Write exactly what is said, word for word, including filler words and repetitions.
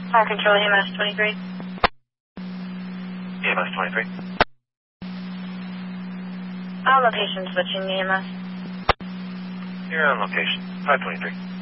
Fire control, E M S twenty-three. E M S twenty-three. All location switching, E M S. You're on location. five twenty-three.